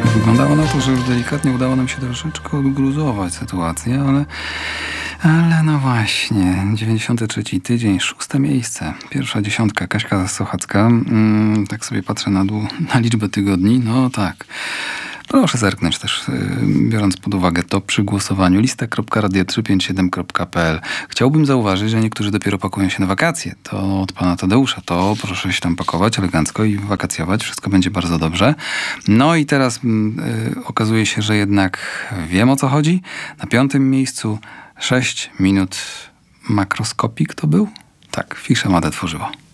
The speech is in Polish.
Wyglądało na to, że już delikatnie udało nam się troszeczkę odgruzować sytuację, ale no właśnie, 93 tydzień, 6. miejsce, pierwsza dziesiątka, Kaśka Sochacka. Tak sobie patrzę na liczbę tygodni, no tak. Proszę zerknąć też, biorąc pod uwagę to przy głosowaniu. lista.radio357.pl. Chciałbym zauważyć, że niektórzy dopiero pakują się na wakacje. To od pana Tadeusza. To proszę się tam pakować elegancko i wakacjować. Wszystko będzie bardzo dobrze. No i teraz okazuje się, że jednak wiem, o co chodzi. Na 5. miejscu 6 minut makroskopik to był? Tak, Fisze Made tworzyło.